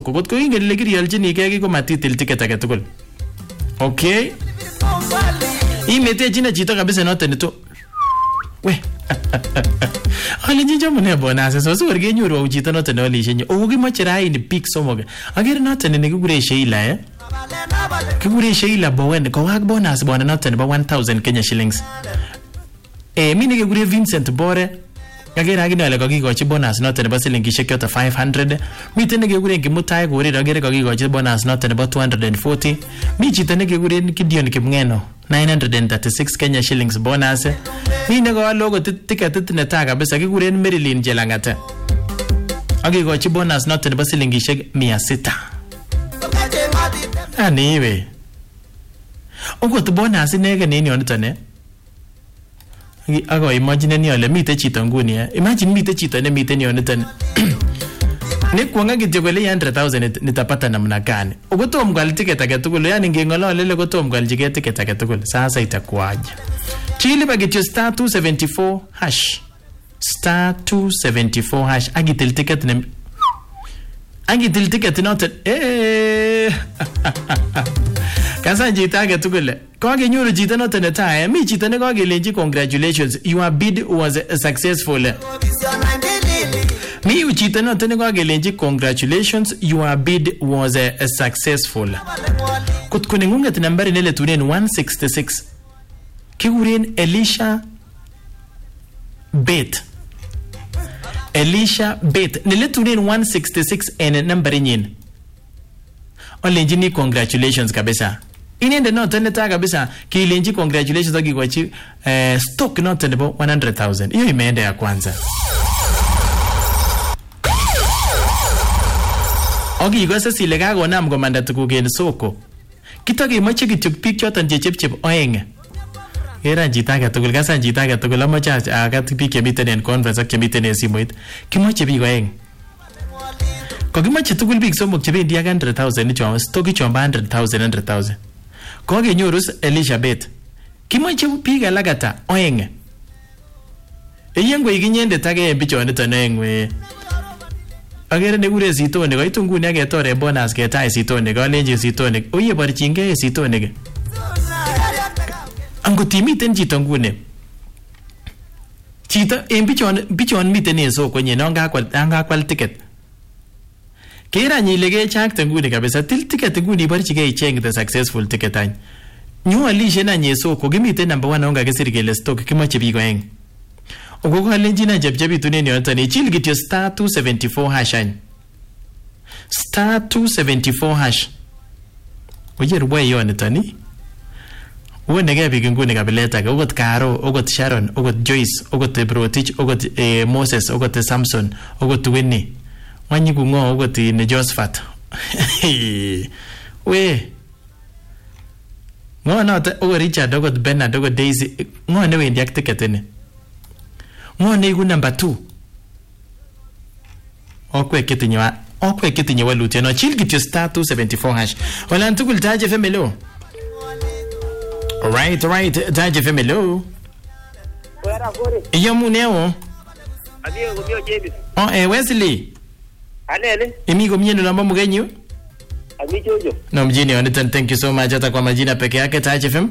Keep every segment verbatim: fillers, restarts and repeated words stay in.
soko. Kot ko ingen le kiriyolchinigei ko matitil ticket age tugul. Okay? Imete china chito kabisa noto nito. We. Ale jinja mune bonus so so werge nyuru chito noto ne olishe nyo. O kimoche raini big somog. Agere noto ne kigure Sheila eh. Kigure Sheila Bowen ko wag bonus bwana noto ne ba one thousand Kenya shillings. Eh mimi kigure Vincent Bore. Agere agine ale kokikochi bonus noto ne ba silingishek yoto five hundred. Miten ne kigure Kimutai gore agere kokikochi bonus noto ne ba two hundred forty. Mi chito ne kigure Gideon Kipngeno nine hundred thirty-six Kenya shillings bonus. Mi ne ko logo ticket ne ta kabisa kigure Marilyn Jelangata. Akikochi bonus noto ne ba silingishek mia sita. Aniwe. Okot bonus inege nini onito ne? Ako imagine ni ole mite chito nguni eh. Imagine mite chito ne mite ni onito ne. Ne kuanga kityo kole one hundred thousand nitapata namna gani? Ukotom kwal ticket age tugul, yani ngengolole le kotom kwal jige ticket age tugul. Sasa itakuwaje? Chili ba kityo star two seventy-four hash. Star two seventy-four hash agitil ticket ne. Agitil ticket noto eh. Kasa jita age tugul. Ko age nyuru jita noto ne ta eh. Mi jita ne ko age lenji congratulations. Your bid was successful. Mi uchita no tene kwa gelenji congratulations, your bid was a, a successful. Kut kunengunga tinambari nele tunen one sixty-six. Kiguren Elisha Bet. Elisha Bet. Nele tunen one sixty-six ene nambari nyin. Olenji ni congratulations kabisa. Inende no tene ta kabisa kilenji congratulations ogi kwachi eh, stock no tene bo one hundred thousand. Iyo imeenda ya kwanza. Ogi igose sile kagonam komanda tuguk en soko. Kitokemoche kityo biik choton che chepchep oeng. Kera chito age tugul, kasan chito age tugul amoche agat biik chemiten en conference ak chemiten en simoit. Kimoche biik oeng. Kokimoche tugul biik somok chebendi ak one hundred thousand ichon, stock ichon ba one hundred thousand, one hundred thousand. Kokenyoru Elizabeth. Kimoche biik alak ata oeng. Eyengwe ikinyendet age en bichoniton oeng we. Agere ne kure Sitone ko itu nguni agetore bonus ketai Sitone ko lenje Sitone oye barchinge Sitone ango timiten chito nguni chito en bichon bichon miten en soko nye nonga kwal anga kwal ticket kera nyile ke chakte nguni kabisa til ticket nguni barchige icheng the successful ticket any nyu alishe na nye soko kimiten number one onga kesir kele stock kimoche biko eng Ogo ko lenjina jebjebi tuneni ontani chil kityo star two seventy-four hash any. Star two seventy-four hash. Oye ruwe yon itani. Uwe nege bigi nguni kabileta ke ogot Karo, ogot Sharon, ogot Joyce, ogot Brotich, ogot eh, Moses, ogot Samson, ogot Winnie. Wanyi kungo ogot ne Josephat. We. Ngo na ogot Richard, ogot Bernard, ogot Daisy. Ngo ne wendi ak ticket ene. Ngone igu number two. Okwe kitinyo okwe kitinyo walute no chill kityo star two seventy-four hash. Wala ntukul taje femelo. Alright, alright, taje femelo. Wera gore. Iyo muneo. Adiyo gomio James. Oh eh Wesley. Alele. Emi gomie no namba mugenyu? Ami Jojo. No mjini onitan, thank you so much hata kwa majina peke yake taje fem.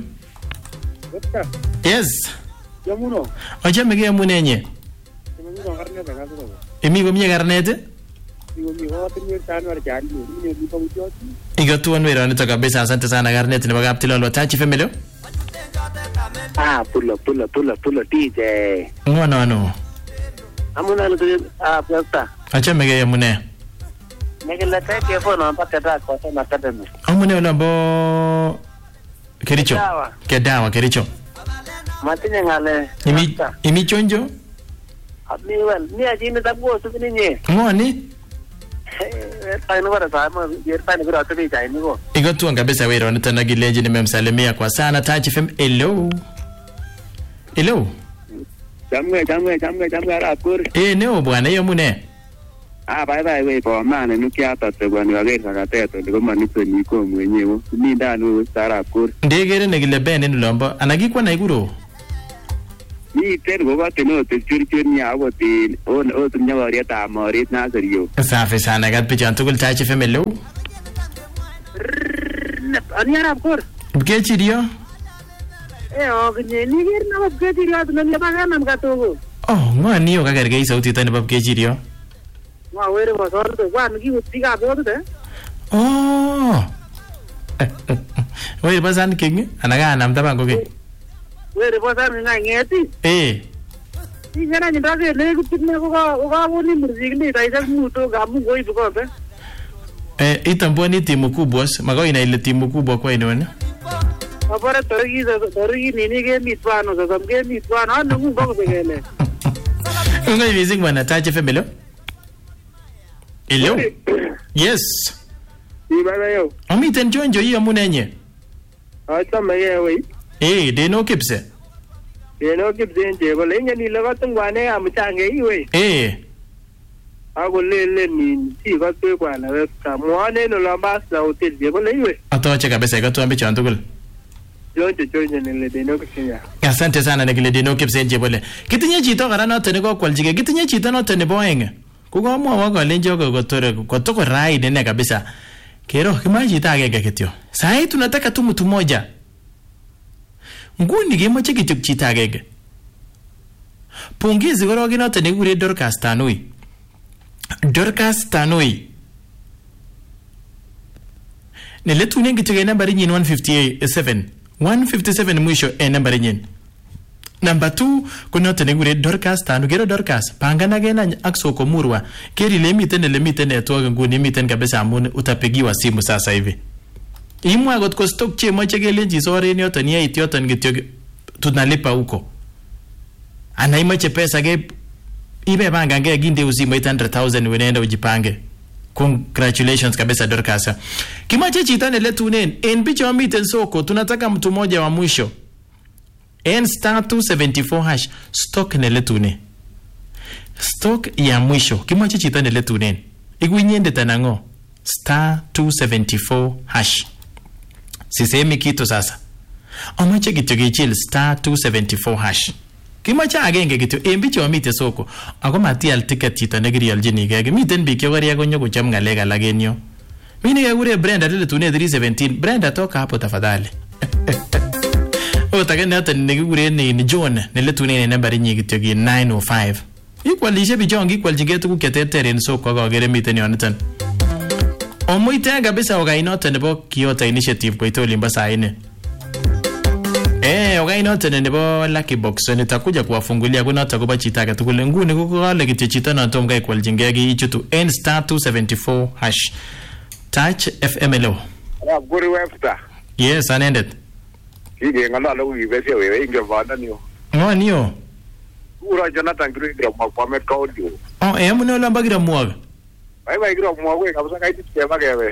Yes. Yamuno. Oje mege munenye. Yamuno garnet gazo. Emi gomie garnet? Imi gomie watinye tano ar jari ni ni pa mutioti. Igo tu onwe ronito kabisa, asante sana garnet ni baga aptilolo tachi femelo. Ah, pulo pulo pulo pulo D J. Ngono ano. Amuna lo ah pasta. Oje mege mune. Negela take phone on pakata kwa sana kademe. Amune olombo Kericho. Kedawa. Kedawa Kericho. Matinye ngale. Imi imi chonjo? Ami wel, ni ajini tabgo sukini nye. Ngoni? Eh, taino bara sama, yer taino bara tabi jai ni go. Igo tu kabisa wewe ronito na gilenji nimemsalimia kwa sana Tachi F M. Hello. Hello. Jamwe jamwe jamwe jamwe ara kur. Eh neo bwana hiyo mune. Ah bye bye we po mane nukiata te bwana wage kakateto ndiko manito niko mwenyewe. Ni ndani we sara kur. Ndegere negile bene nulombo anagikwa na iguro. Miten kokotin ote churchuni akot ot nyokoriet morit Naseriyo. Safi sana kat pichon tugul Taach F M hello. Ani arap kor. Pkechirio. Eh ognye ni ger na pkechirio tunani pakanam katogo. Oh, ngwan niyo kakergei sautit nebo pkechirio. Ngwa were wasorto kwan kiutika bote. Oh. Were pasan king anakanam taban koke. Were pasan ngangeti. Eh. Ingana nyindake le kutine ko ko woni muziki taisa muto gamu goi bukombe. Eh, itambua timu kubwa, magao ina ile timu kubwa kwa inone. Apara torigi torigi nini ke mitwano sasa mge mitwano anu ngoko begele. Unga music bwana Taach F M hello. Hello. Yes. Ibara yo. Amiten jonjo hiyo munenye. Acha mayewe. Eh, deno kipse. Deno kipse nje bole ngeni lokatungwane amchange iwe. Eh. Ako lele ni si katwe kwana weka mwane no lambasa hotel je bole iwe. Atoache kabisa ikatuambia chanzo tugul. Jonjo jonjo nile deno kipse. Asante sana nekile deno kipse nje bole. Kitinye chito kara noto neko kwaljige. Kitinye chito noto nebo enge. Kukamwa kalenjo kokotore kotoko ride ne kabisa. Kero kimaji chito agenge kityo. Sasa tunataka tu mtu mmoja. Nguni kemoche kityo chito agenge. Pongezi koroki noto nekure Dorcas Tanui. Dorcas Tanui. Neletune kityo nambari nyin one fifty-seven. one fifty-seven mwisho e nambari nyin. Number two, kuna tenegure Dorcas Tanui. Gero Dorcas, pangana gena ak soko murwa. Keri le miten le miten network nguni miten kabisa amune utapigiwa simu sasa hivi. Imwa got ko stock che moche kelenji sore ni yoto ni ait yoto ngityo tunalipa huko. Ana imache pesa ke ibe banga nge ginde uzima eight hundred thousand wenenda ujipange. Congratulations kabisa Dorcas. Kimache chita ne letunen en bicho miten soko tunataka mtu mmoja wa mwisho. En star two seventy-four hash stock ne letune. Stock ya mwisho kimache chita ne letunen. Iguinyende tanango star two seventy-four hash. Sisemi kitu sasa. Amache kityo kichil star two seventy-four hash. Kimache agenge kityo en bicho amite soko. Ako matial ticket chito nekirialchini gege. Miten biik chokoriya konyo kocham ngalek alak en yo. Mimi nikakure Brenda letune three seventeen. Brenda toka hapo tafadhali. Otake noto nekikure ni John neletune nambari nyi kityo ki nine oh five. Ikwalishe bichon kikwalchige tuguk cheterter en soko akakere miten yoniton. Omuite kabisa okainoto nebo Kyoto Initiative koito olimbo saa nne. Eh, okainoto nebo Lucky Box nitakuja kuwafungulia kunoto koba chito age tugul. Nguni kokole kityo chito noto mkai kwaljinge kiichutu N star two seventy-four hash. Taach F M hello. Ya guri webster. Yes, anendet. Kige ngala lo ibese wewe inge vanda niyo. Ngo niyo. Ura Jonathan Gridra Mohamed Kaudio. Oh, eh muno lamba gira muaga. Bye bye gira muaga kabisa kaiti chema kewe.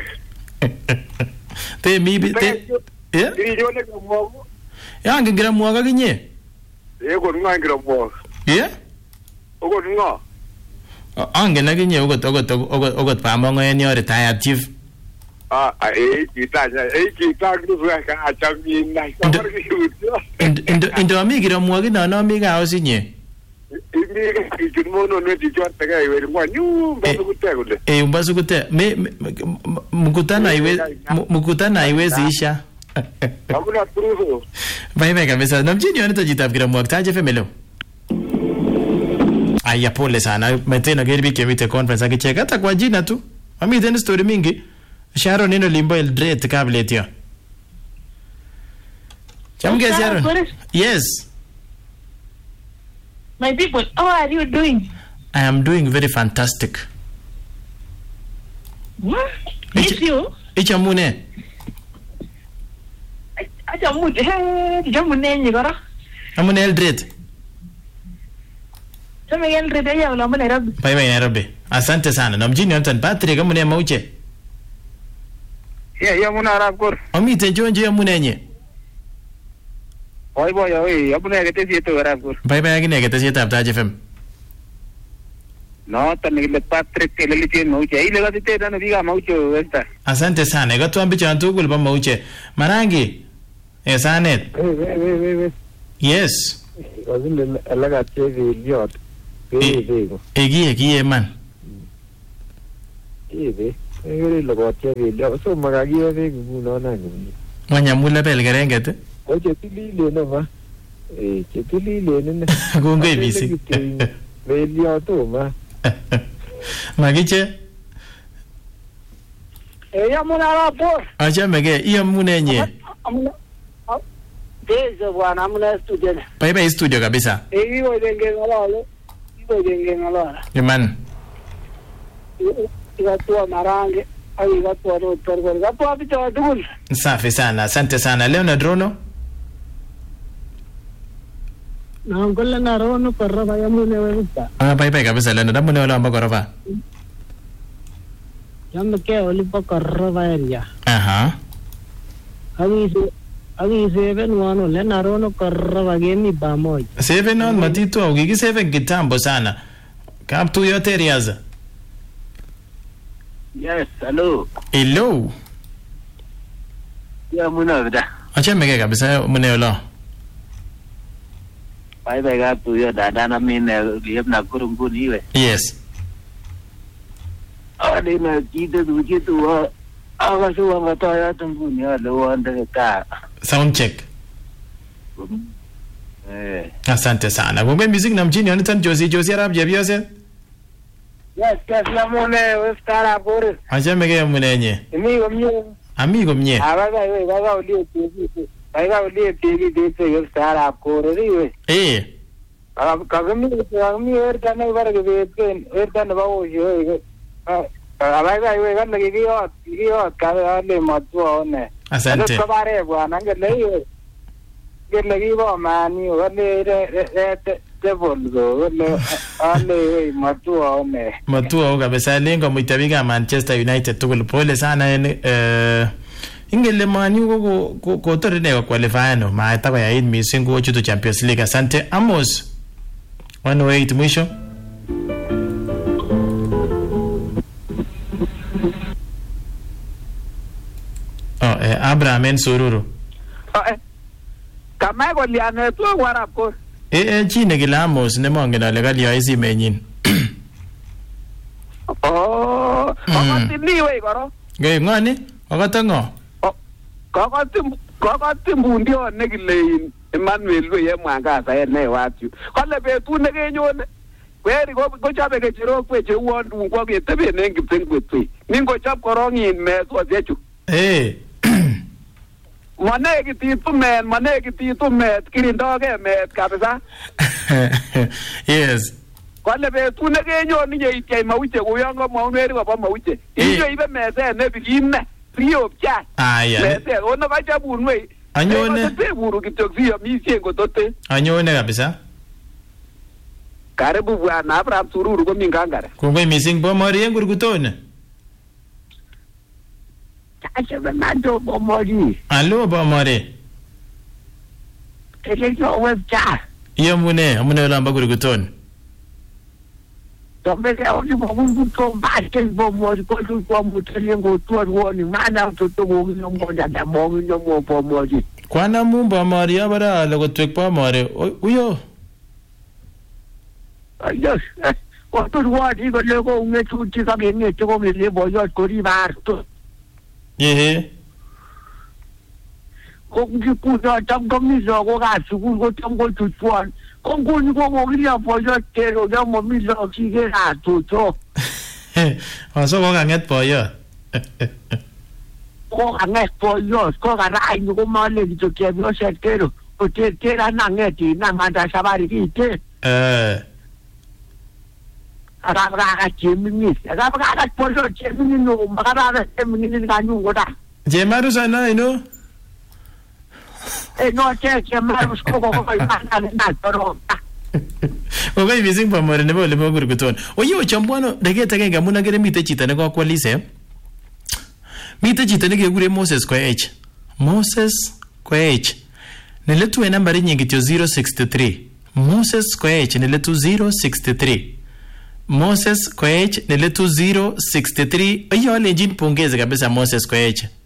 Te mi te. Eh? Diri jone muaga. Ya ngira muaga kinye. Eh ko nga ngira muaga. Yeah? Ogo nga. Ange na kinye ogot ogot ogot ogot pa mongo en yo retired chief. Ah, eh kita eh kita kusuka ka achambi na. Indo indo ami gira muaga na na mi ga osinye. Imi kijumono neti chwata ga iwe ngwa nyu mbasu kutekule. Eh mbasu kute me mkutana iwe mkutana iwezi isha. Hamuna turuzo. Bye bye kabisa. Namjini wanita jitab gira muaga Taach F M hello. Aya pole sana. Metena gerbi kemite conference akicheka hata kwa jina tu. Ami tena story mingi. Sharon nino limbo Eldred kablet yo. Chamge Sharon. Yes. My people, how are you doing? I am doing very fantastic. What? Miss you? Icha mune. Acha mune. Hey, jamune ni kora. Amune Eldred. Sema Eldred ya ula mune Nairobi. Bye bye Nairobi. Asante sana. Namjini Anton Patrick amune mauche. Ya ya muna arab kor. Amite jonjo ya munenye. Oi boy oi abune kete sieto arab kor. Bye bye agine kete sieto ab Taach F M. No tanigile Patrick kelelichen mauche. Ile gatite dana biga mauche westa. Asante sana. Gatuambi chantugul ba mauche. Marangi. Esanet. We we we we. Yes. Wasile alaga cheve liot. Bebe. Egi egi man. Bebe. Ngere logo cheve liot. So magagi ave nguno na nguni. Wanyamula bel gerenget. Oje tilile no ma. Eh, tilile ne. Gongo bisi. Ve liot ma. Magiche. Eh, ya muna rapo. Acha mege iyo munenye. Deze bwana muna studio. Bye bye studio kabisa. Eh, hiyo denge ngalo. Hiyo denge ngalo. Yaman. Iwatua marange. Ai iwatua ro torgo. Iwatua bicho dugul. Safi sana. Asante sana. Leonard Rono. Na ngola na rono korra ya mune wewe. Ah bye bye kabisa Leonard. Mune wala mbakorofa. Yamke olipo korra area. Aha. Avise avise ben wano le na rono korra wageni bamoy. Seven on matito ugigi seven kitambo sana. Kap tu yote riaza. Yes, hello. Hello. Ya muna vida. Acha mege kabisa mune wala. Bye bye ga tu yo dada na mine yep na kurunguni we. Yes. Ade na kide du kitu wa awa so wa ta ya tunguni ya lo ande ka. Sound check. Eh. Asante sana. Gombe music na mjini Jonathan Josie Josie Arab jebiose. Yes, yes, la mune we stara bore. Acha mege munenye. Amigo mie. Amigo mie. Abaga we baga uli tigi. Baga uli tigi de we stara bore we. Eh. Kagami kagami erta na barge beten erta na bawo yo. Abaga we gan lagi yo yo ka ale matwa ne. Asante. Ko bare bwana ngele ngele gibo mani wale re te bolgo wale ale matwa ne. Matwa kabisa lengo mitabiga Manchester United tukul pole sana eh ingele mani ko ko ko tore ne qualify no ma ta ya in missing go to Champions League. Asante Amos. one oh eight mwisho. Oh, eh, Abraham en Sururu. Eh. Kama ko liane to warap ko. Eh eh chine kila Amos ne mongen ale kali ya isi menyin. Oh, ko tindiwe koro. Ge ngani? Akatango. Kakatim kakatim ndio nekile Emmanuel we yemwangaza ene watu. Kale betu nekenyone. Kweri ko ko chabe ke chiro kwe che wondu ko ke tebe nengi pengwetwe. Ningo chap korongi meso zechu. Eh. Manegi titu men, manegi titu met kirindoge met kabisa. Yes. Kale betu nekenyone ye itye mauche kuyongo mauneri kwa mauche. Iyo ibe meze ne bigine. Rio cha. Aya. Meze ono kachabunwe. Anyone. Teburu kitokzio misiengo tote. Anyone kabisa. Karibu bwana Abraham Sururu ko mingangara. Kungwe missing bomori engurugutone. Acha bando bomori. Allo bomori. Telejo webcha. Iyo mune, amune lamba gurugutone. Tombe ke odi bomu to baske bomori ko tu ko mutengo tu woni mana to to go nyongo da mo nyongo bomori. Kwana mumba bomori abara logo twek bomori. Uyo. Yes. What was what he got logo me to chica ke ne to me le boyo ko ri bar to. Ye. Ko ki ku da tam ko mi zo ko ga su ko tam ko tu tuan. Ko ko ni ko mo ri a boyo te ro da mo mi zo ki ke ga tu to. Oso ko ganget boyo. Ko ganget boyo ko ga rai ni ko ma le to ke no se kero. Ko te te ra na ngeti na ma da sabari ki te. Eh. Araga chemini, araga pozo chemini no, araga chemini ni kanyu goda. Jemaru sana ino. Eh no che chemaru sko ko ko na na toro. Okay, missing bomori ne bole gurugutone. Oyo chambwano dageta kenga muna gere mite chita ne ko kwalise. Mite chita ne gegure Moses kwa H. Moses kwa H. Ne letu ena nambari nyingitio zero six three. Moses kwa H ne letu zero six three. Moses Koech neletu zero six three. Iyo alejin pongeze kabisa Moses Koech.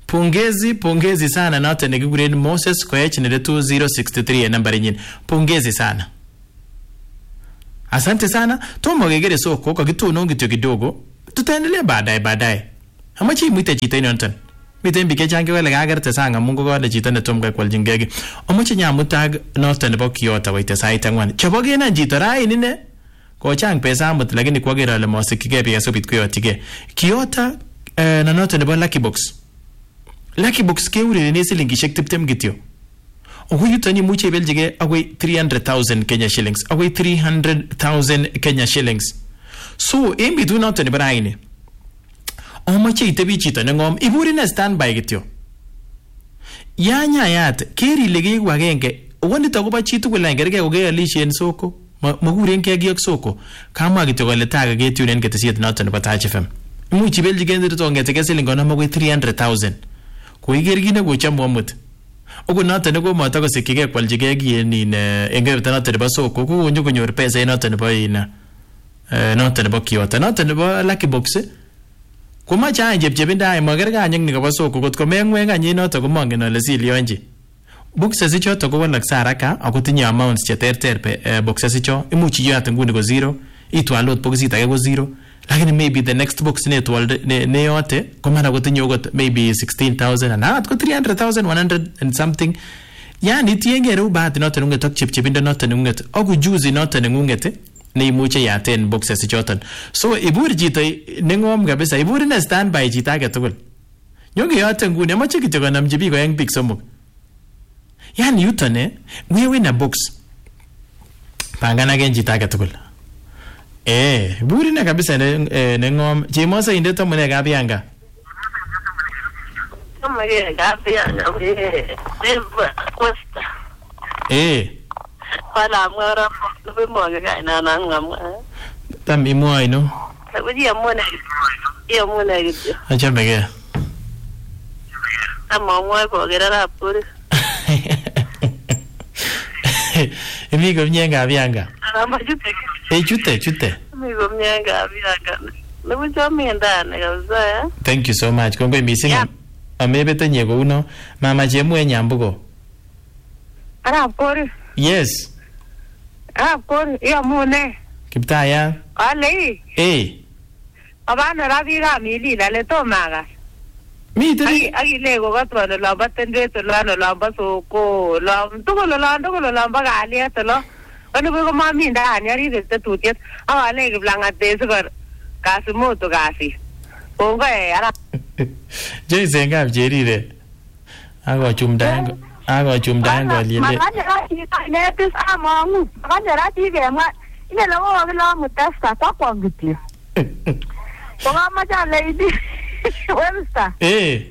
Pongezi, pongezi sana noto nekikuren Moses Koech nere two zero six three nambari nyin. Pongezi sana. Asante sana. Tomo kekere soko kakitonon kityo kidogo. Tutaendelea baadaye baadaye. Amache imuite chito inonton. Miten biik chechang kewele kakerte sang amun kokole chito netom kakwaljingei ki. Amache nyamutag noto nebo Kyoto koite sait ang'wan. Chobo kenan chito raini ne. Kochang pesa amut lakini kwakere ale mosikige biik asobit koyotige. Kyoto eh, na noto nebo Lucky Box. Lucky Box keurerene silingishek tiptem kityo. Ako yuton imuche ibeljige akoi three hundred thousand Kenya shillings. Akoi three hundred thousand Kenya shillings. So, en bitu noto nebo raini. Omache itebi chito neng'om ibur ine standby kityo. Ya nyayat keri ile keiku agenge wonito kobo chitugul lang kerge kokealishen soko makuren ke giok soko kamwa kityo kole taga ketunen ketesiet noto nebo Taach F M. Imuch ibeljige ndito ngete siling konom akoi three hundred thousand. Ko iker kine kocham amut. Ogo noto ne komoto kosikige kwaljige kien in engebe noto nebo soko ko konyo konyor pesa noto nebo ina noto nebo Kyoto noto nebo Lucky Box. Kuma cha jepjebinda ay magerga anyeng ni kabo soko kot ko mengwe ganye noto ko mongen ole silionji. Boxes ichoto ko walaksa haraka ako tinye amounts che terter pe uh, boxes icho imuchi yo atunguni ko zero itwal lot boxit age ko zero lakini maybe the next box ne twal ne, ne yote ko mara ko tinye got maybe sixteen thousand and at ko three hundred thousand one hundred and something. Yani tienge ru bahati noto nunget ak chepchebinda noto nunget aku juzi noto nunget ne imuche yaten boxes ichoton. So ibur chito neng'om kabisa ibur ine standby chito age tugul. Nyonge yote nguni amache kityo konamchi biik oeng biik somok. Yani yuton eh wewe na box. Panganagen chito age tugul. Eh, ibur ine kabisa neng'om. Chemose inde tomune kabianga. Tomune kabianga we. Costa. Eh. Wala mwara lubi mwage kaina na ngam. Tam imwai no. Wadi amona. Iyo mona gitu. Acha bege. Ama mwai ko gerara puri. Imi ko mnyenga bianga. Ama jute. Eh chute chute. Imi ko mnyenga bianga. Lubi chomi ndane kabisa. Thank you so much. Kongoi missing. Amebete nyego uno. Mama chemwe nyambuko. Ara puri. Yes. Ah, por iyo mune. Kiptaya. Ale. Eh. Abana rabira mili la le tomaga. Mi tani. Agi lego gatwa no la batende to la no la baso ko la to lo la ndo lo la baga ali to lo. Ano ko mami nda anyari de tutiyet. Awa le blanga de sugar. Kasi moto kasi. Ponga e ara. Je senga jerire. Ago chumdango. Ago chumdango lile. Makanya rati ne pis amangu. Makanya rati ge ma ile lo ko lo mutasta ta kwangiti. Ponga ma ja lady. Wemsta. Eh.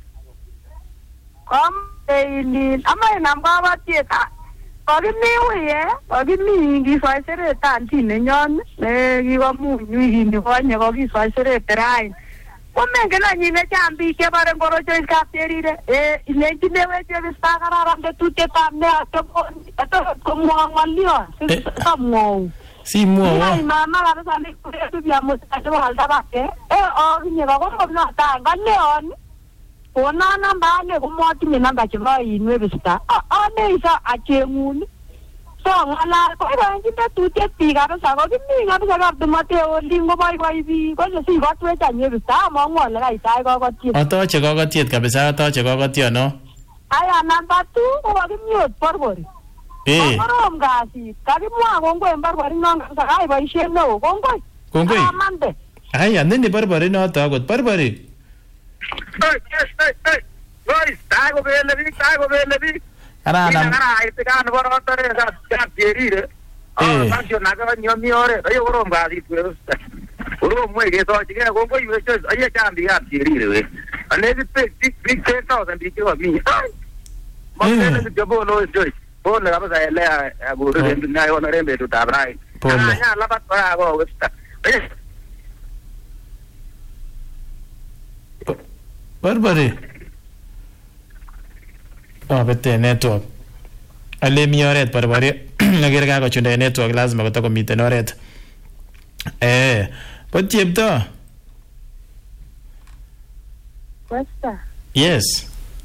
Kom lady. Ama na mbawa tieta. Pagi mi ye. Pagi mi ngi fa sere tanti ne nyon. Ne gi wa mu nyi ni ko nya ko gi fa sere terai. Omengena nyine chambi ke bare ngoro chois kapterire e ilengine weche vistagara rande tutte tamne ato ato como amalio samo si mo ai mama la cosa ne tu via mo ato halda batte e o ni ba ko no ta galeon ona namba ne ko mo ti namba che ba inwe vista a ne isa a chemuni so ngala ko ba ngita tutte tiga ba sa ko ni nga ba sa mate o lingo ba ko ibi ko si ko tu cha nye vista mo ngol la ita ko ko ti ato che ko ko tiet kabisa ato che ko ko tio no aya namba two ko ba mute porbori eh ko ngasi ka bi mo ngo ngo barbori no sa ai ba ishe no ko ngo ko ngo amande ai ande ni barbori no to ko barbori Hey, hey, hey. Guys, tago bele bi, tago bele bi. Ara na ara ite kan boro tore sa sa jerire. Ah, sanjo naga nyomi ore, ayo oro ngadi tu. Oro mo ige to chige ko ko yu cho aye kan bi ap jerire we. Ane bi pe big big ten thousand bi ko bi. Mo ne bi jobo no joy. Bo na ba sa le a bo re na yo na rembe tu tabrai. Ah, ya la ba para go westa. Barbari. Oh, bete network. Ale mi oret barbari. Nager ka ko chunde network lazima ko to miten oret. Eh, po chepto. Westa. Yes.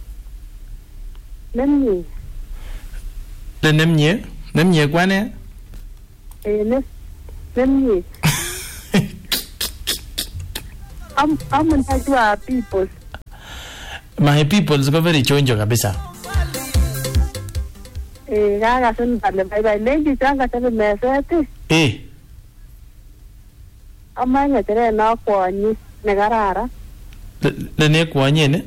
Nemye. Le nemye, nemye kwane? Eh, ne, nemye. I'm, I'm in touch with our people. My people ziko very chonjo kabisa. Eh, kaka sun pale bye bye. Lengi changa tabi meseti. Eh. Ama nga tere na kwonyi negarara. Le ne kwanye ne?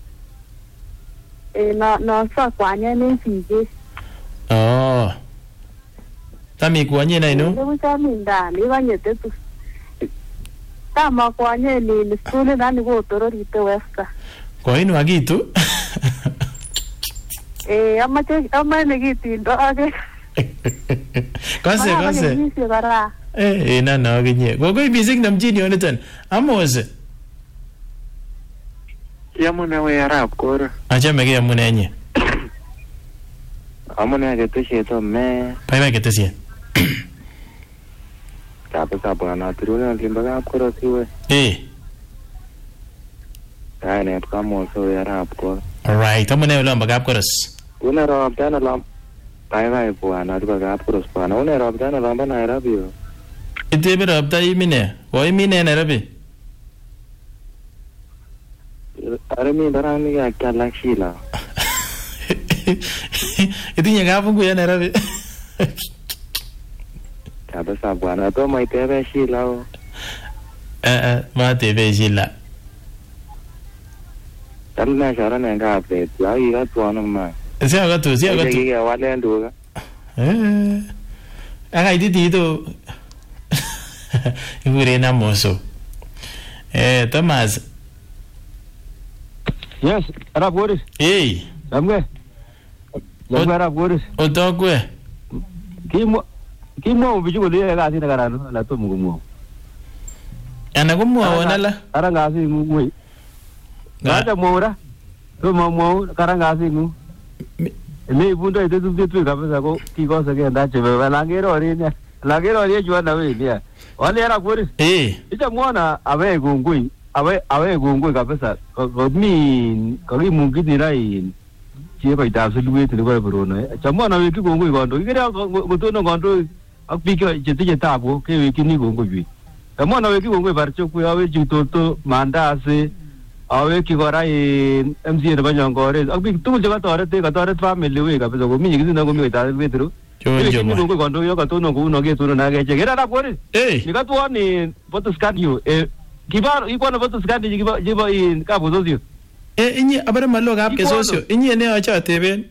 Eh, na na sa kwanya ne fije. Oh. Tami kwanye na ino? Ndio chami ndani wanye tetu. Kama kwanye ni ni skule nani go tororite westa. Kwa ino agitu? Eh, ama che ama ne gitindo age. Kose kose. Ni bara. Eh, eh na na ginye. Gogo ibisik na mjini onitan. Amos. Yamune we arab kor. Acha mege amune nye. Amune keteshe to me. Pai pai keteshe. Kabisa bwana turune limba kap kor siwe. Eh. Ai ne kamo so we arab kor. All right, amune ulamba kap koros. Una rob tana lam. Pai pai bwana tuka kap kor bwana. Una rob tana lamba na Nairobi. Ite be rob ta imine. Wo imine Nairobi. Are mi barani ya kala shila. Itinye kafungu ya Nairobi. Kabisa bwana to mai tebe shila o. Eh eh ma tebe shila. Talna shara ne ga pe. Ya ira tuano ma. Sia ga tu, sia ga tu. Ke wale nduga. Eh. Aga iditi to. Igure na moso. Eh Thomas. Yes, Arab Boris. Eh. Namge. Namge Arab Boris. Otokwe. Kimo kimo ubiju ko le ga sina garano la to mugumo. Ana gumo wonala. Karanga si ngui. Gada mora. To mo mo karanga si ngu. Le bundo ite tu tu ka pesa ko ki ko sa ke nda che ba langero ri ne. Langero ri ju na we ne. Wale Arab Boris. Eh. Ita muona awe gungui. Awe awe gungui kabisa. Ko mi ko ri mungi ni rai. Chia ko ita su luwe tele ko bro no. Chamo na we ki gungui ko ndo. Kira ko to no ko ndo ak pi ko je je ta bo ke we ki ni gungui. Chamo na we ki gungui bar cho ku awe ju to to manda ase. Awe ki ko rai M C ne ba jang ko re. Ak pi tu je ka to re te ka to re family we kabisa ko mi ki no ko mi ta we tru. Yo yo. Ni gungui ko ndo yo ka to no ko no ke tu na ke je. Kira Arab Boris. Eh. Ni ka to ni botus kan yo. Eh Kibar iko na botus kan di kibar jiba in ka botus yo. Eh inye abare malo gap ke socio. Inye ne acha teben.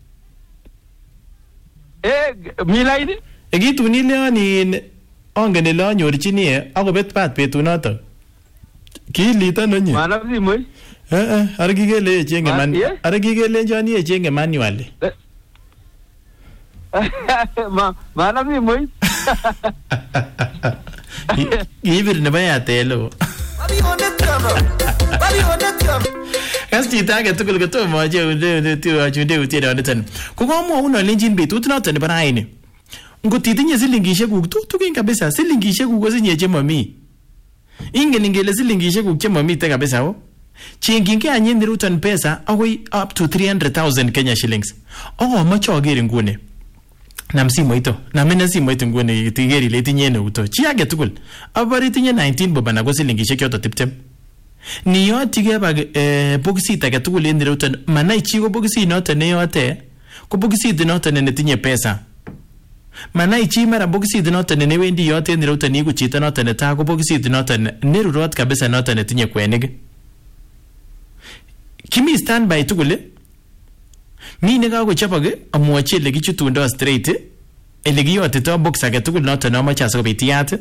Eh milaini. E gitu ni le ni ongen le anyorchini e akobet pat betunoto. Ki lita no nye. Mana si moy. Eh eh are kikele chenge man. Are kikele jani e chenge manual. Ma mana si moy. Ibir ne baya telo. Kasi tage tukul ko to mo je de tu ajude uti da tan. Ko ko mo uno linjin betut noto ne baraini. Ngoti tinye silingishe kuk tu tukin kabisa silingishe kuk ko sinye che mami. Ingen ingele silingishe kuk che mami te kabisa o. Chinginge anyen rutan pesa away up to three hundred thousand Kenya shillings. Oh macho agere ngune. Nam simo ito. Na mena simo ito ngune tigeri le tinye ne uto. Chi age tukul. Abari tinye nineteen boba na ko silingishe kyoto tiptem. Ni yote bag eh bokisi take tukul ende rutan manai chi ko bokisi note ne yote. Ko bokisi de note ne tinye pesa. Manai chi mara bokisi de note ne wendi yote ende rutan ni ku chita note ne ta ko bokisi de note ne rurot kabisa note ne tinye kwenig. Kimi standby tukul. Mi ne ka ko chapage amwachi le gichutundo straight. Ele giyote to box age tukul note no macha so bitiat.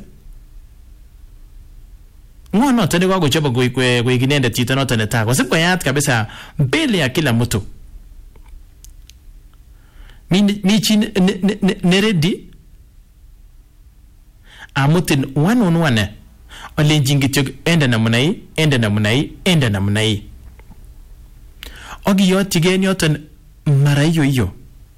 Ngo note ne kwa chapa kwe kwe kwe kinende chito note ne ta. Kwa sababu yat kabisa mbele ya kila mtu. Mi mi chi ne ready. Amutin one on one. Ole jingityo enda namna hii, enda namna hii, enda namna hii. Ogi yo tige nyoton mara hiyo hiyo.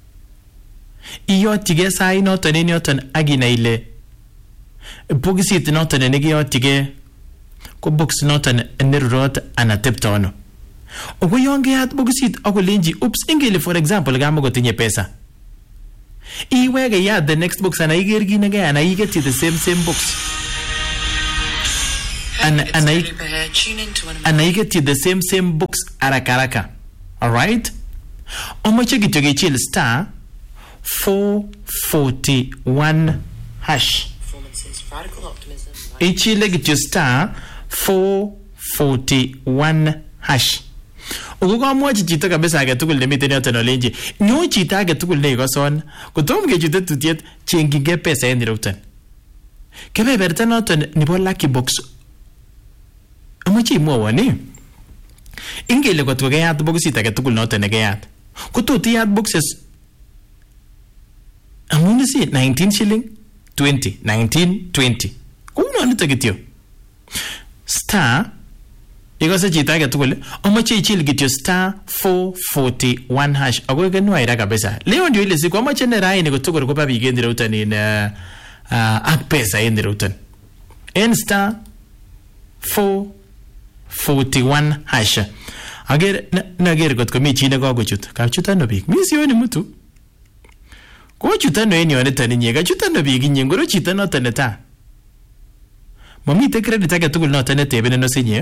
Iyo tige sai noton ni nyoton agina ile. Bogisit noton ne gi yo tige ko box noton nerurot anateptono. Ogo yon keyat bokisit akolenji oops ingele for example kamakotinye pesa. Iwege yat the next box ana iger kit ne kaya ana iketyi the same same box. Ana ana ana iketyi the same same box haraka haraka. All right? Omoche kityo kechil star four forty-one hash. Ichile kityo star four forty-one hash. Ugo kamwachi chito kabisa age tugul nemiten yoton olenji nyo chito age tugul neikoson kotom kechute tutiet cheng'inge pesa en ireuton. Kebeberta noton nebo lucky box amoche imwowon ii ingele kotko keyat boxit age tugul noton nekeyat kotot iyat boxes amun isi nineteen shilling twenty nineteen twenty kounonito kityo star ikose chito age tugul amoche ichil kityo star four forty-one hash ako kenwaira kabisa. Leo ndio ile siku amoche ne raini kotokor koba biik en ireuton in uh, uh, ak pesa en ireuton en star four forty-one hash. Ager nager kotko mi chi ne kakochut kachuta no biik mi sioni mtu ko chuta no en yoniton inye kachuta no biik inye ngoro chito noton neta mamite credit age tugul noton netebenen osinye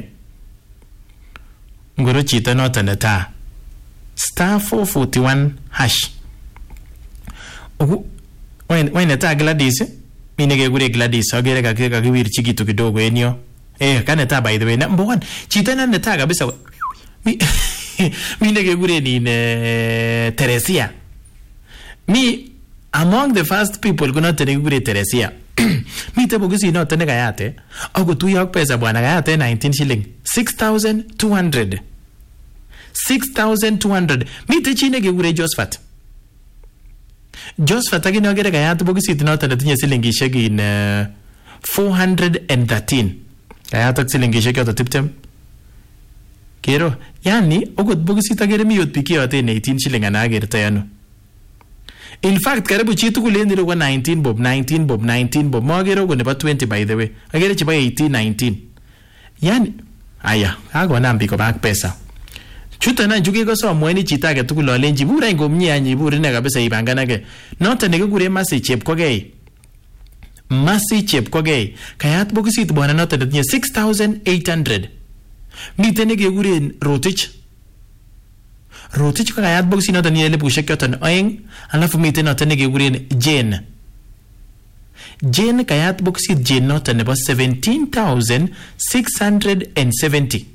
ngoro chito noton neta star four forty-one hash. Ogu wen wen neta Gladys mine kekure Gladys agere kakiwirchi kitu kidogo en yo eh kaneta by the way number one chito na neta kabisa mi mine kekure ni ne Teresia mi among the first people kuna tene kekure Teresia mi te bogisi noton ne kayate ako tuyo ak pesa bwana kayate nineteen shilling six thousand two hundred six thousand two hundred. Mi te chine kekure Josephat Josephat akine agere kayat bokisit noton netinye silingishek in uh, four hundred thirteen kayat ak silingishek yoto tiptem kero yani okot bokisit agere mi yot piki yote eighteen shilling ana agerta yano. In fact karibu chi tugul en ireu ko nineteen bob nineteen bob nineteen bob magere ko nebo twenty by the way agere chebo eighteen nineteen yani aya akonam biko bak pesa chuto na njuke ko somweni chito age tugul olenji bura ingomnye anyi ibur ine kabisa ibanganage noton nekikure masi chepkogei masi chepkogei kayat bokisit bwana noton netinye six thousand eight hundred. Miten nekekure Rotich Rotich ko kayat bokisit noton netinye elipushek yoton oeng alafu miten noton nekekure Jane Jane kayat bokisit Jane noton nebo seventeen thousand six hundred seventy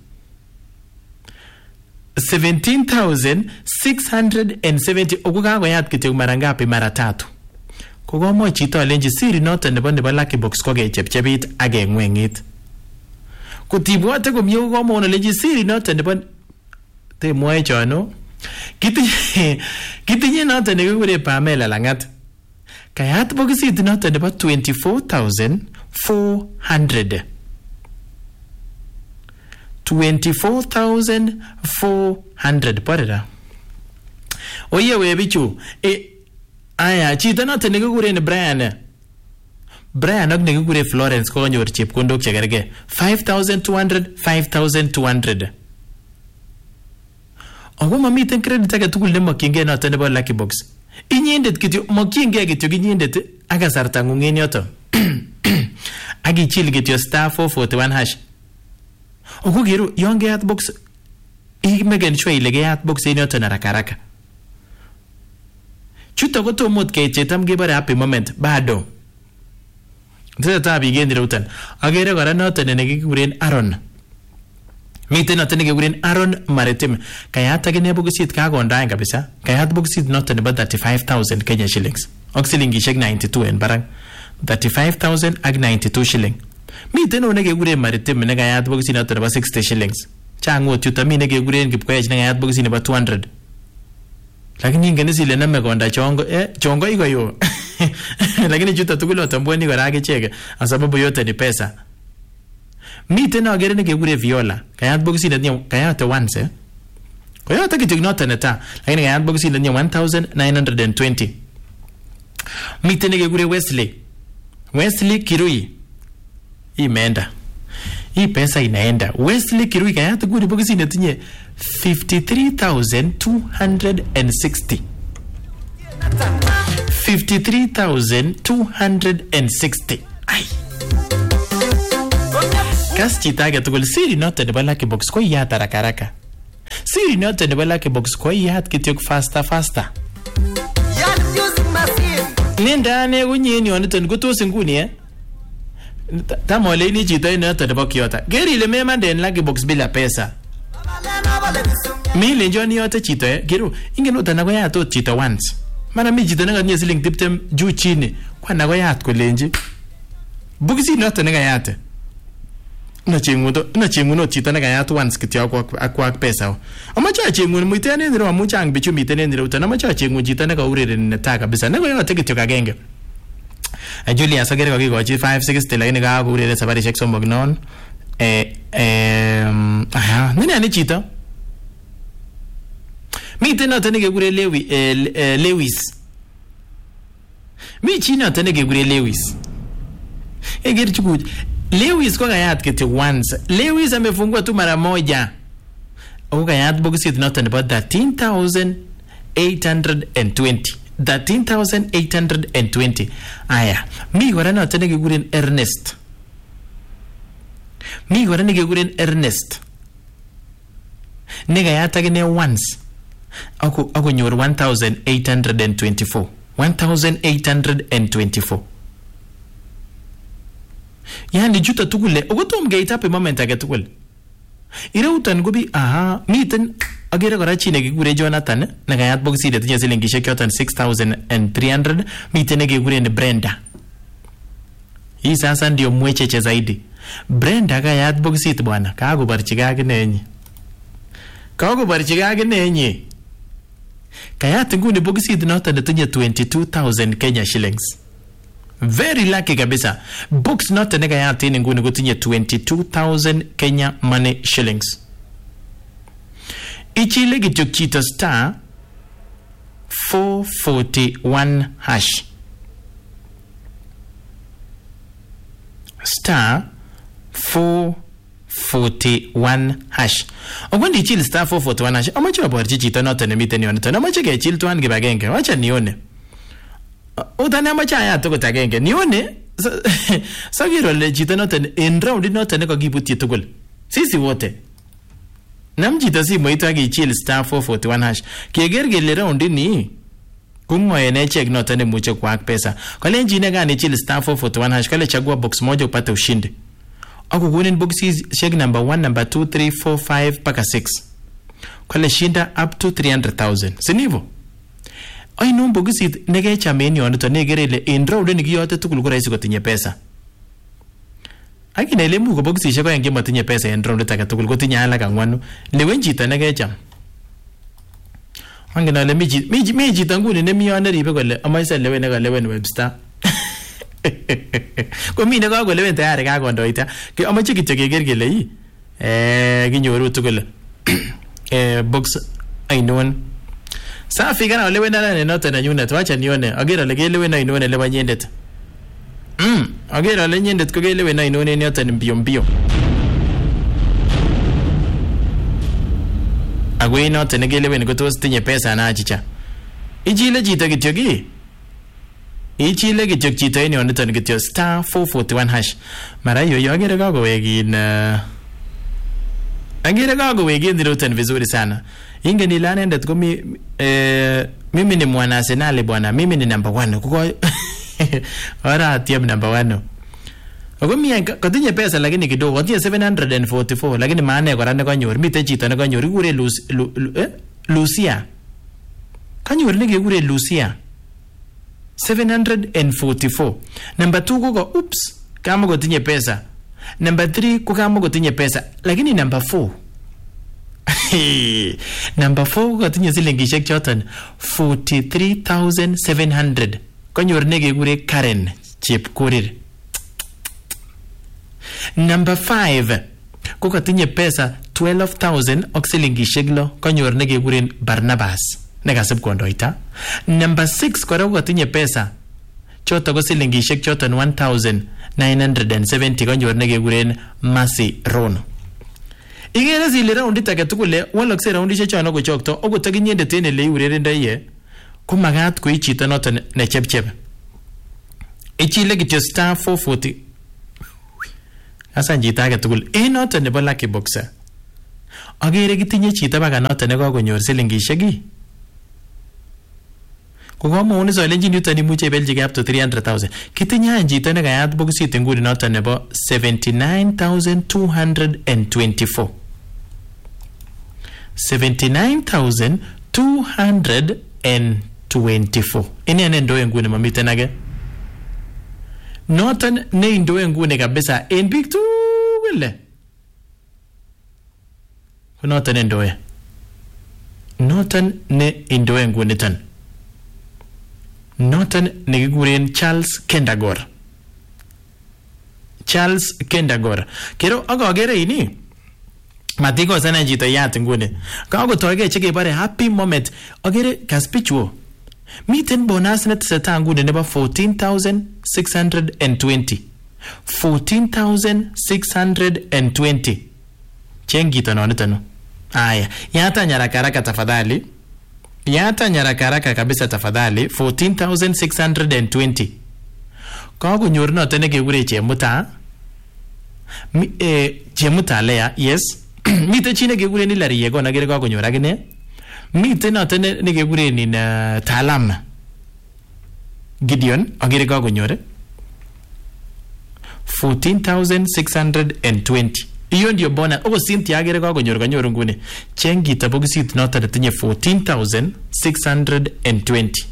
seventeen thousand six hundred seventy. Oku kakoyat kityo mara ngapi mara tatu kokomwa chito alenji siri noton nebo nebo lucky box ko kechepchepit ak kengwengit kotibwote komie kokomwa alenji siri noton nebo temwoe chono kitinye kitinye noton nekikure Pamela Langat kayat bokisit noton nebo twenty-four thousand four hundred twenty-four thousand four hundred porera oye we bichu e aya chito noton nekikuren Brian Brian ak nekikure Florence ko konyor chepkondok chekerge five thousand two hundred five thousand two hundred. Ako mamiten credit age tugul nemokyingei noton nebo lucky box inyendet kityo mokyingei kityo inyendet ak kasarta ng'ung en yoto ak ichil kityo star four forty-one hash. Oku kiru yon keyat box imegen sure ile keyat box en yoton haraka haraka. Chuto ko tomot kechetam kebore happy moment bado tesetai biik en ireuton agere kora noton nekikuren Aaron miten noton nekikuren Aaron Maritim kayat akine bokisit kakondaen kabisa kayat bokisit noton nebo thirty-five thousand Kenya shillings ak silingishek ninety-two en barak thirty-five thousand ak ninety-two shilling. Miten one nekekuren Maritim nekayat bokisit noton nebo sixty shillings changot chuto mi nekekuren Kipkoech nekayat bokisit nebo two hundred lakini ingen isile name konda chongo eh chongo iko yo lakini chuto tugul otambweni kora akicheke asababu yote ni pesa. Miten agere nekekure Viola kayat bokisit netinye kayat once eh kayat kityo noton neta lakini kayat bokisit netinye one thousand nine hundred twenty. Miten nekekure Wesley Wesley Kirui imeenda hii pesa inaenda. Wesley Kirui kayat nguni boxi netinye fifty-three thousand two hundred sixty. fifty-three thousand two hundred sixty. Ay. Kas chita age tugul siri noto nebo Lucky Box ko iyat haraka haraka. Siri noto nebo Lucky Box ko iyat kityok faster faster. Nenda ane unye ni waniton kutos nguni eh. Tamo le ni chito noto nebo Kiota. Geri ile mema den Lucky Box bila pesa. Mimi njoni yote chito eh. Gero ingen utana ko yato chito once. Mana mi chito nanga nye siling tiptem juu chini. Kwa na ko yat ko lenji. Bugisi noto nanga yate. Na chengudo na chenguno chito nanga yat once kitya kwa kwa pesa. Amacha chengun muitene ndiro amucha ang bichu mitene ndiro utana amacha chengun chito nanga urere neta kabisa. Nako yote kityo kagenge. Julia sagere kokikochi five sixty lakini ka urere sabarishek somok non. Eh eh aha nini ani chito? Mi tena tene kekure Lewi eh, Lewis. Mi china tene kekure Lewis. Egeri chukuj. Lewis kwa kayat kete once. Lewis amefungua tu mara moja. Kwa kayat boxit noto about thirteen thousand eight hundred twenty. thirteen thousand eight hundred twenty. Aya. Mi kwa rana tene kekure Ernest. Mi kwa rana kekure Ernest. Nega yata kene once. Ako ako nyor one thousand eight hundred twenty-four. one thousand eight hundred twenty-four. Yani juta tukule ogotom geita pe moment age tukul. Ire utan gobi aha miten agere kora chine kikure Jonathan na kayat boxi de tinye silingishek yotan six thousand three hundred miten kikure ni Brenda. Hii sasa ndio mwecheche zaidi. Brenda kayat boxi bwana kago barchiga ginenyi. Kago barchiga ginenyi. Kayat nguni boxi notan de tinye twenty-two thousand Kenya shillings. Very lucky kabisa. Books not nega ya tini nguni kutinye twenty-two thousand Kenya money shillings. Ichile gitukita star four forty-one hash. Star four forty-one hash. Ogwandi ichile star four forty-one hash. Amacho aborchi chito not nemite nione. Amacho ke ichile tuan gibagenge. Wacha nione. Udane amacha ya toko tagenge nione sagiro le chito noten in round noten ko gibuti tugul sisi wote nam chito si moito agi chill star four forty-one hash kegerge le round ni kungoe ne check noten muche kwa pesa kale njine gani chill star four forty-one hash kale chagua box moja upate ushindi ako kunin boxes check number one number two three four five paka six kale shinda up to three hundred thousand sinivo. Ay no bogisit nege chamen yon to negerele in round ni giyote tukul ko raisi ko tinye pesa. Akina ile mu ko bogisishe ko yenge matinye pesa in round ta tukul ko tinye ala kangwanu. Lewen chita nege cham. Angina le miji miji miji tanguni ne miyone ribe kole amaisa lewen ne lewen Webster. Ko mi ne ko ko lewen tayari ka kondoita. Ke amache kityo kegergele yi. Eh ginyoru tukul. Eh box ay non. Safi kana olewe nana ne nota na nyuna twacha nione agera le gelewe na inone le banyendet mm agera le nyendet ko gelewe na inone ne nota mbio mbio agwe nota ne gelewe ne gotos tinye pesa na achicha ijile jita kityogi ijile kityo jita ni oneta ne kityo star four forty-one hash mara yoyo agera gago wegin agera gago wegin niroten vizuri sana. Inge nilane ndet ko mi eh, mimi ni mwana Arsenal bwana mimi ni number one kuko ora tiam number one ko mi katinye pesa lakini kidogo katinye seven hundred forty-four lakini maana ko rane kanyor mite chito ne kanyor kure Lucia lu, lu, eh? Lucia kanyor ne kure Lucia seven hundred forty-four. Number two ko ko oops kama kotinye pesa. Number three ko kama kotinye pesa lakini number four number four katinye silingishek choton forty-three thousand seven hundred kanyor nege kure Karen Chepkorir. Number five ko katinye pesa twelve thousand ok silingishek lo kanyor nege kure Barnabas nega sib kondoita. Number six kora ko katinye pesa choto ko silingishek choton one thousand nine hundred seventy konyor nekekuren Mercy Rono. Igere zile roundit age tugul walakse roundishek chono kochokto okot akinyendet en ele iurerendoi ye komagat koi chito noton ne chepchep. Ichile kityo star four forty. Asa chito age tugul en noton nebo Lucky Boxer. Agere kitinye chito baka noton ne kakonyor silingishek ii. Kokomauni soilenjin yuton imuche ibeljige up to three hundred thousand. Kitinye chito ne kayat bokisit nguni noton nebo seventy-nine thousand two hundred twenty-four. seventy-nine thousand two hundred twenty-four. Ini ene ndoe nguni mamiten age. Noton ne ndoe nguni kabisa en big tugul. Noton ne ndoe. Noton ne ndoe nguni tan. Noton ne kikuren Charles Kendagor. Charles Kendagor. Kero akagere ini matiko sana jito yat nguni. Kakotoige chekebare happy moment. Agere kaspichuo. Miten bonus net seta nguni nebo fourteen thousand six hundred twenty. fourteen thousand six hundred twenty. Chengito nonitano. Aya, yata nyaraka haraka tafadhali. Yata nyaraka haraka kabisa tafadhali. fourteen thousand six hundred twenty. Kago nyor noton nekekure Chemuta. Mi, eh, Chemuta Lea, yes. Mite chine kekure ni Larry Yego nagere kago nyor agine. Mite noton nekekure ni uh, Talam Gideon agere kago nyor. fourteen thousand six hundred twenty. Iyo ndio bona ogo Cynthia agere kago nyor kanyor nguni. Chengita bokisit noton netinye fourteen thousand six hundred twenty.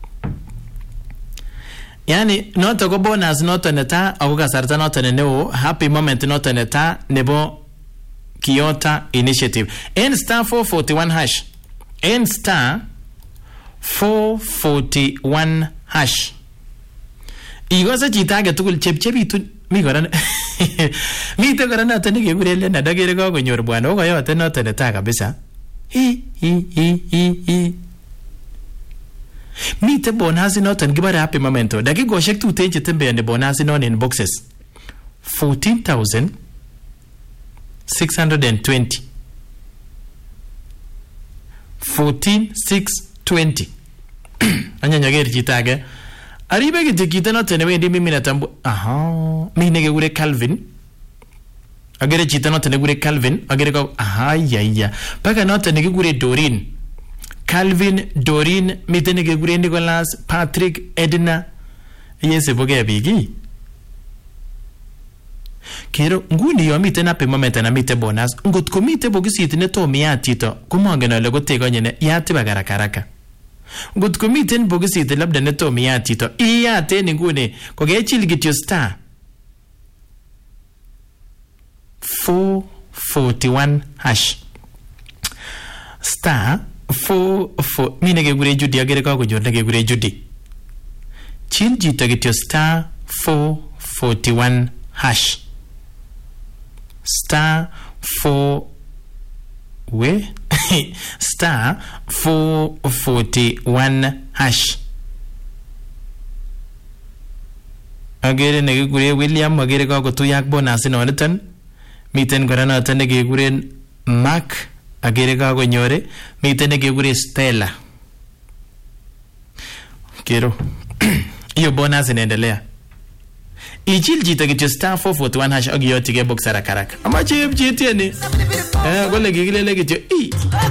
Yani noto ko bonus noto neta ako kasarta noto neo happy moment noto neta nebo Kiyota Initiative. En star four forty-one hash. En star four forty-one hash. Igose chita age tugul chepchebitu mi koran. Mi te koran noto nekekure na dagere kakonyor bwana okoyote noto neta kabisa. Hi hi hi hi hi. Mite bonus noton kibare happy momento. Dakikoshek tuten chetembeani bonus non in boxes. fourteen thousand six hundred twenty. fourteen six twenty. Anya nyageri chitage. Aribe kiti kita noton wendi mimi natambu. Aha. Mimi nekekure Calvin. Agere chita noton nekekure Calvin. Agere ko aha ya ya. Paka noton nekekure Doreen. Calvin, Doreen, miten nekekure Nicholas, Patrick, Edna. Yese boge bigi. Kero nguni yo miten happy moment na miten bonus. Ngot ko miten bokisit neto miyatito kumongen ole kotekonye ne yati bagarakaraka. Ngot ko miten bokisit labda neto miyatito iyate nguni kokechil kityo star four forty-one hash. Star four four. Mi nekekure Judy agere kakonyor nekekure Judy. Chil jito kityo star four forty-one hash. Star four we star four forty-one hash. Agere nekekure William agere kakotuyak bonus inoniton. Miten kora noton nekekuren Mark agere kakonyore. Miten nekekure Stella. Kero iyo bonus inaendelea. Ichil jito kityo star four forty-one hash agiyotike box haraka haraka. Ama chep chetieni. Eh, kole kikilele kityo.